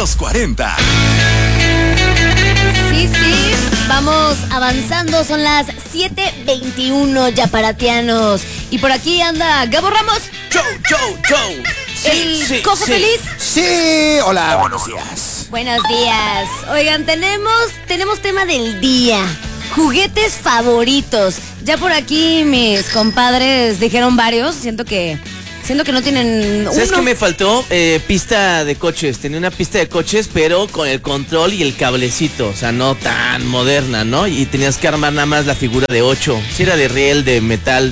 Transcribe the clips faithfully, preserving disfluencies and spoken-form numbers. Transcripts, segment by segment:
los cuarenta. Sí, sí, vamos avanzando, son las siete veintiuno yaparatianos. Y por aquí anda Gabo Ramos. Chau, chau, chau. Sí, El sí, cojo sí. feliz. Sí, hola, buenos días. Buenos días. Oigan, tenemos, tenemos tema del día. Juguetes favoritos. Ya por aquí mis compadres dijeron varios. Siento que, siento que no tienen ¿Sabes uno. qué me faltó? Eh, pista de coches. Tenía una pista de coches, pero con el control y el cablecito. O sea, no tan moderna, ¿no? Y tenías que armar nada más la figura de ocho. Si era de riel, de metal.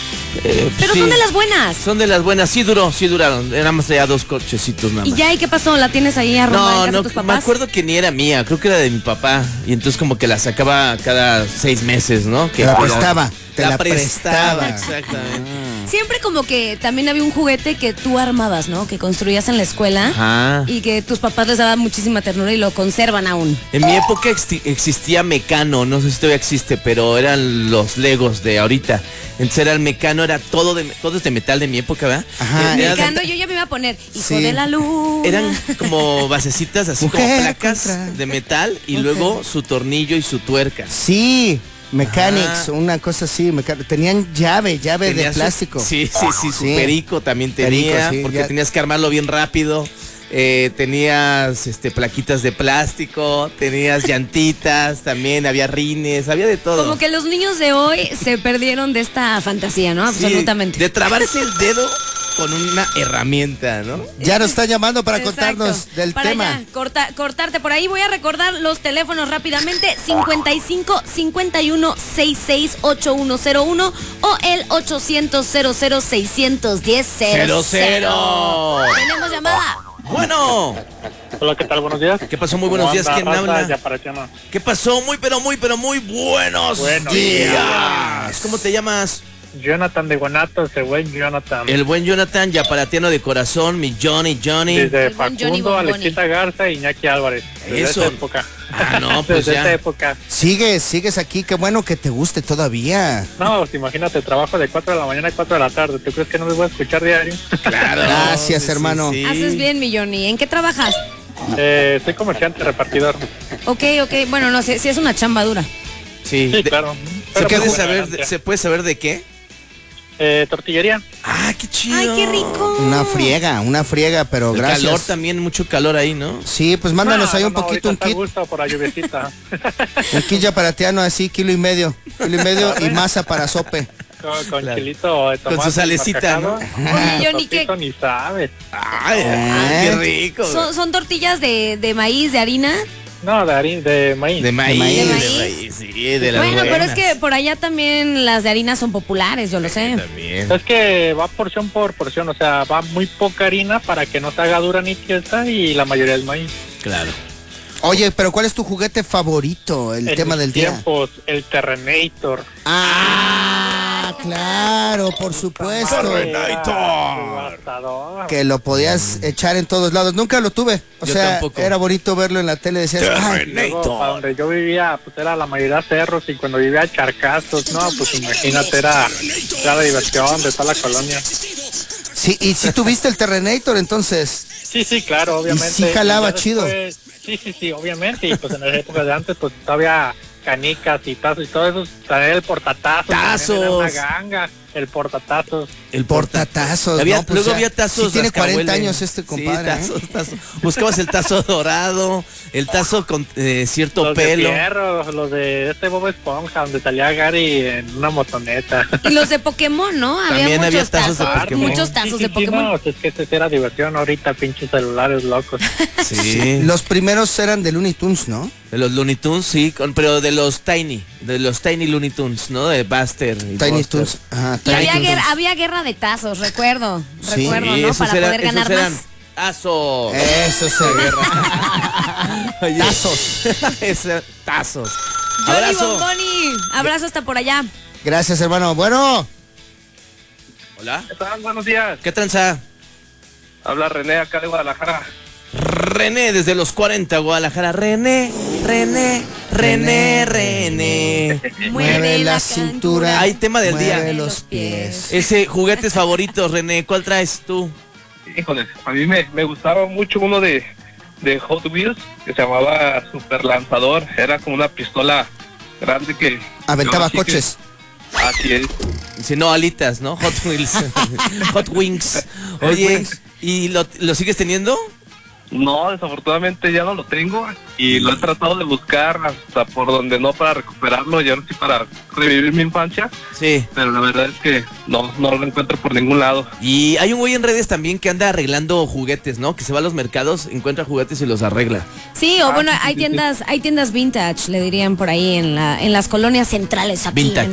Eh, pues Pero sí. son de las buenas. Son de las buenas. Sí duró, sí duraron. Nada más traía dos cochecitos nada más. ¿Y ya? ¿Y qué pasó? ¿La tienes ahí arrumada en No, casa no, de tus me papás? acuerdo que ni era mía, creo que era de mi papá. Y entonces como que la sacaba cada seis meses, ¿no? Que Te la cuidaba- prestaba, te la, la prestaba, prestaba. exactamente. Siempre como que también había un juguete que tú armabas, ¿no? Que construías en la escuela. Ajá. Y que tus papás les daban muchísima ternura y lo conservan aún. En mi época exi- existía Mecano, no sé si todavía existe, pero eran los Legos de ahorita. Entonces era el Mecano, era todo de todo es de metal de mi época, ¿verdad? Ajá. Era de- Mecano, yo ya me iba a poner Hijo Sí. de la Luna. Eran como basecitas, así como Mujer placas contra- de metal y Ok. luego su tornillo y su tuerca. Sí, Mechanics, Ajá. una cosa así. meca- Tenían llave, llave Tenía de su- plástico. sí, sí, sí, su Sí. perico también Perico, tenía, sí, porque ya- tenías que armarlo bien rápido. Eh, tenías este plaquitas de plástico, tenías llantitas, también había rines, había de todo. Como que los niños de hoy se perdieron de esta fantasía, ¿no? Sí, Absolutamente. de trabarse el dedo con una herramienta, ¿no? Ya nos están llamando para Exacto. contarnos del Para tema. ya, corta- cortarte por ahí. Voy a recordar los teléfonos rápidamente: cincuenta y cinco, cincuenta y uno, sesenta y seis, ochenta y uno cero uno o el ochocientos, cero cero, seiscientos diez, cero Cero. Tenemos llamada. Bueno, Hola, ¿qué tal? Buenos días. ¿qué pasó? Muy buenos días, ¿quién habla? Yaparatiano. ¿Qué pasó? Muy, pero muy, pero muy buenos Buenos días. ¿Cómo te llamas? Jonathan de Guanatos, ese buen Jonathan. El buen Jonathan, yaparatiano de corazón, mi Johnny, Johnny. Desde El buen Johnny Facundo, Bomboni. Alexita Garza y Iñaki Álvarez. Desde Eso. esa época. Ah, no, pues Desde ya. esa época. Sigues, sigues aquí, qué bueno que te guste todavía. No, pues imagínate, trabajo de cuatro de la mañana a cuatro de la tarde. ¿Tú crees que no me voy a escuchar diario? Claro. Gracias, Sí, hermano. sí. Haces bien, mi Johnny. ¿En qué trabajas? eh, soy comerciante, repartidor. Ok, ok. Bueno, no sé si es una chamba dura. Sí, Sí, de- claro. ¿Se Pero puede, pues, saber, adelante. de- ¿Se puede saber de qué? Eh, tortillería. Ah, qué chido. ¡Ay, qué rico! Una friega, una friega, pero El gracias. calor también, mucho calor ahí, ¿no? Sí, pues mándanos No, ahí no, un no, poquito, un ahorita está a kit, gusto por la lluviecita. un kit yaparatiano así, kilo y medio, kilo y medio y masa para sope. Con, con Claro. chilito de Con tomate. su salecita, ¿no? marcajado. Oye, Johnny, ¿qué, Topito ni sabes. Ay, ¿Eh? qué rico. ¿Son, son tortillas de, de maíz, de harina? No, de harina, de maíz. De maíz, maíz. de ¿De maíz, maíz? sí, de las Bueno, pero es buenas. que por allá también las de harina son populares, yo lo sé. También. Es que va porción por porción, o sea, va muy poca harina para que no se haga dura ni tiesa y la mayoría es maíz. Claro. Oye, pero ¿cuál es tu juguete favorito? El En tema mis del día. tiempos, el Terrenator. Ah, claro, por supuesto. Devastador. Que lo podías echar en todos lados. Nunca lo tuve. O Yo sea, tampoco. era bonito verlo en la tele. Decías, ay, Luego, para donde yo vivía, pues era la mayoría cerros y cuando vivía charcazos, no, pues imagínate, era, era la diversión de toda la colonia. sí, y si tuviste el Terrenator, entonces. Sí, sí, claro, obviamente. sí jalaba Y ya chido. después- Sí, sí, sí, obviamente. Y pues en las épocas de antes, pues todavía canicas y tazos y todo eso, traer el portatazo. también era una Tazos. ganga, el portatazo. El Portatazos, Había, no, pues luego ya, había tazos. sí tiene rascahuele. cuarenta años este compadre, Sí, tazos, tazos. Buscabas el tazo dorado, el tazo con eh, cierto Los pelo. de fierro, los de este Bob Esponja, donde salía Gary en una motoneta. Y los de Pokémon, ¿no? Había También muchos había tazos de tazos, Pokémon. muchos tazos Sí, sí, de sí, Pokémon. no, es que ese era diversión ahorita, pinches celulares locos. Sí. Los primeros eran de Looney Tunes, ¿no? De los Looney Tunes, sí, con- pero de los Tiny, de los Tiny Looney Tunes, ¿no? De Buster y Tiny Buster. Toons. Ajá, Y Tiny había Toons. guerra, había guerra de tazos, recuerdo. Sí. Recuerdo, Sí, ¿no? esos Para eran- poder esos ganar eran más. Tazos. Eso se Oye, Tazos. ese- tazos. Johnny Abrazo. Bomboni, abrazo hasta por allá. Gracias, hermano. Bueno, Hola. ¿Qué tal? Buenos días. ¿Qué tranza? Habla René acá de Guadalajara. René desde los cuarenta, Guadalajara. René, René, René, René. mueve la cintura. Hay tema del día. Mueve los pies. Ese juguetes favoritos, René, ¿cuál traes tú? Híjole, a mí me, me gustaba mucho uno de, de Hot Wheels que se llamaba Super Lanzador. Era como una pistola grande que... Aventaba así coches. que- así es. Dice, no, alitas, ¿no? Hot Wheels. Hot Wings. Oye, Wings. ¿y lo, lo sigues teniendo? No, desafortunadamente ya no lo tengo y lo he tratado de buscar hasta por donde no para recuperarlo y ahora sí para revivir mi infancia, Sí. pero la verdad es que no, no lo encuentro por ningún lado. Y hay un güey en redes también que anda arreglando juguetes, ¿no? Que se va a los mercados, encuentra juguetes y los arregla. Sí, o Ah, bueno, sí, hay sí, sí. tiendas, hay tiendas vintage, le dirían por ahí en la, en las colonias centrales aquí Vintage. en